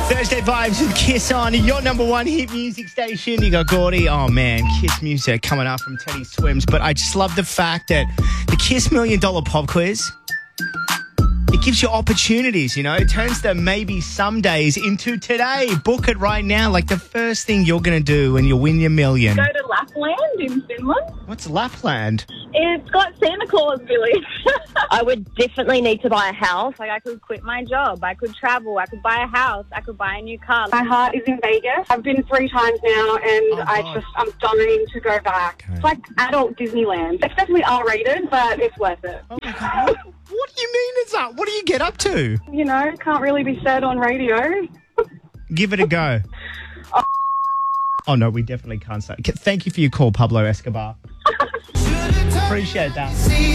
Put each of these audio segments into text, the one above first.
Thursday Vibes with Kiss on your number one hit music station. You got Gordy. Oh, man, Kiss music coming up from Teddy Swims. But I just love the fact that the Kiss $1 Million Pop Quiz, it gives you opportunities, you know. It turns the maybe some days into today. Book it right now. Like the first thing you're going to do when you win your million. Go to Lapland in Finland. What's Lapland? It's got Santa Claus village. I would definitely need to buy a house. Like, I could quit my job. I could travel. I could buy a house. I could buy a new car. My heart is in Vegas. I've been 3 times now, and I'm dying to go back. Okay. It's like adult Disneyland. It's definitely R-rated, but it's worth it. Oh my God. What do you mean it's up? What do you get up to? You know, can't really be said on radio. Give it a go. Oh, no, we definitely can't say. Thank you for your call, Pablo Escobar. Appreciate that.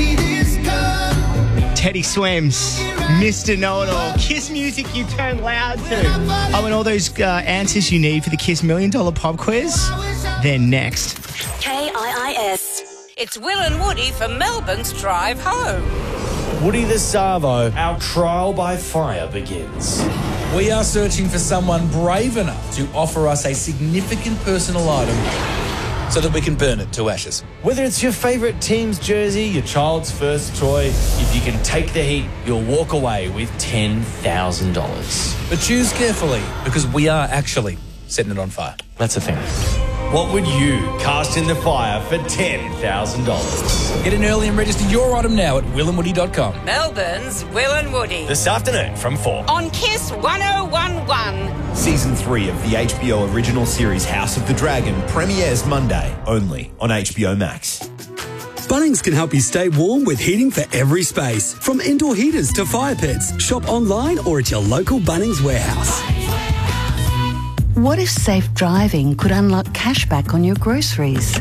Teddy Swims, Mr. Know-It-All. Kiss music you turn loud to. Oh, and all those answers you need for the Kiss $1 Million Pop Quiz, they're next. KIIS. It's Will and Woody for Melbourne's Drive Home. Woody the Savo, our trial by fire begins. We are searching for someone brave enough to offer us a significant personal item so that we can burn it to ashes. Whether it's your favourite team's jersey, your child's first toy, if you can take the heat, you'll walk away with $10,000. But choose carefully, because we are actually setting it on fire. That's a thing. What would you cast in the fire for $10,000? Get in early and register your item now at willandwoody.com. Melbourne's Will and Woody. This afternoon from 4. On Kiss 1011. Season 3 of the HBO original series House of the Dragon premieres Monday, only on HBO Max. Bunnings can help you stay warm with heating for every space. From indoor heaters to fire pits. Shop online or at your local Bunnings warehouse. What if safe driving could unlock cashback on your groceries?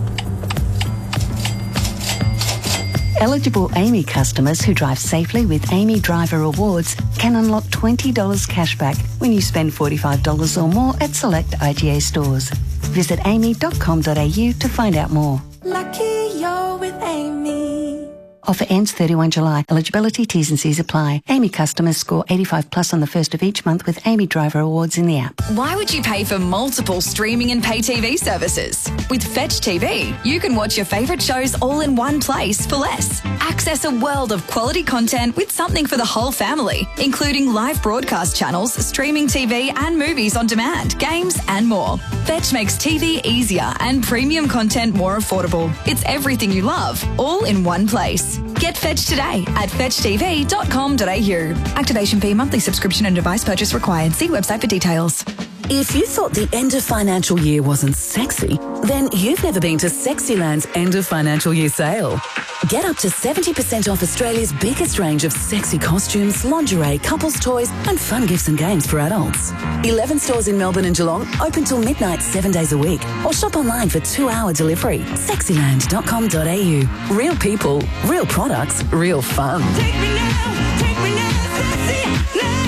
Eligible Amy customers who drive safely with Amy Driver Rewards can unlock $20 cashback when you spend $45 or more at select IGA stores. Visit amy.com.au to find out more. Lucky you're with Amy. Offer ends 31 July. Eligibility, T's and C's apply. Amy customers score 85 plus on the first of each month with Amy Driver Awards in the app. Why would you pay for multiple streaming and pay TV services? With Fetch TV, you can watch your favourite shows all in one place for less. Access a world of quality content with something for the whole family, including live broadcast channels, streaming TV and movies on demand, games and more. Fetch makes TV easier and premium content more affordable. It's everything you love, all in one place. Get Fetch today at fetchtv.com.au. Activation fee, monthly subscription and device purchase required. See website for details. If you thought the end of financial year wasn't sexy, then you've never been to Sexyland's end of financial year sale. Get up to 70% off Australia's biggest range of sexy costumes, lingerie, couples toys and fun gifts and games for adults. 11 stores in Melbourne and Geelong, open till midnight 7 days a week. Or shop online for 2-hour delivery. Sexyland.com.au. Real people, real products, real fun. Take me now, Sexyland.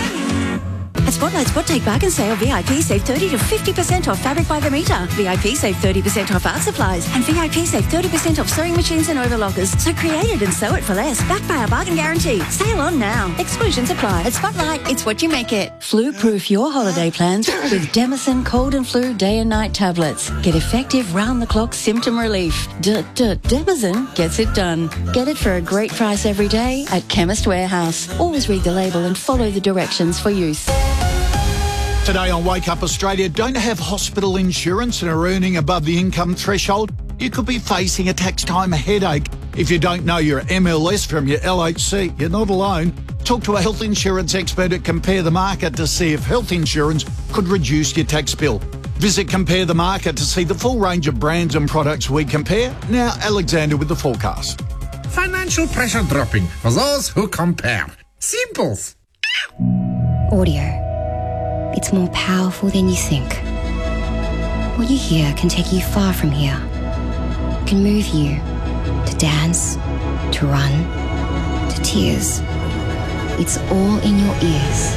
At Spotlight Spot Take Bargain Sale, VIP save 30 to 50% off fabric by the metre. VIP save 30% off art supplies. And VIP save 30% off sewing machines and overlockers. So create it and sew it for less. Backed by our bargain guarantee. Sale on now. Exclusions apply. At Spotlight, it's what you make it. Flu-proof your holiday plans with Demison Cold and Flu Day and Night tablets. Get effective round-the-clock symptom relief. Demison gets it done. Get it for a great price every day at Chemist Warehouse. Always read the label and follow the directions for use. Today on Wake Up Australia, don't have hospital insurance and are earning above the income threshold? You could be facing a tax time headache. If you don't know your MLS from your LHC, you're not alone. Talk to a health insurance expert at Compare the Market to see if health insurance could reduce your tax bill. Visit Compare the Market to see the full range of brands and products we compare. Now, Alexander with the forecast. Financial pressure dropping for those who compare. Simples. Audio. It's more powerful than you think. What you hear can take you far from here. It can move you to dance, to run, to tears. It's all in your ears.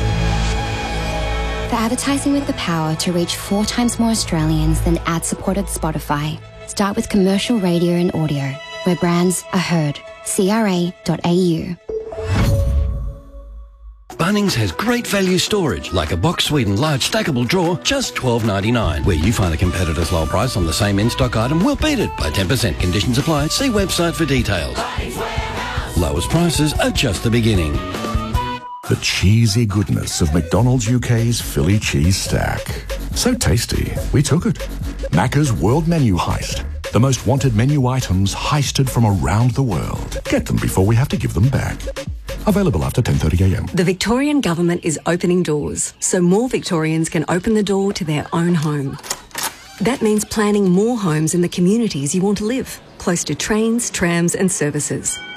For advertising with the power to reach 4 times more Australians than ad-supported Spotify, start with commercial radio and audio, where brands are heard. CRA.au. Bunnings has great value storage, like a Box Sweden large stackable drawer, just $12.99. Where you find a competitor's low price on the same in-stock item, we'll beat it by 10%. Conditions apply. See website for details. Lowest prices are just the beginning. The cheesy goodness of McDonald's UK's Philly cheese stack. So tasty, we took it. Macca's World Menu Heist. The most wanted menu items heisted from around the world. Get them before we have to give them back. Available after 10:30 a.m. The Victorian Government is opening doors, so more Victorians can open the door to their own home. That means planning more homes in the communities you want to live, close to trains, trams and services.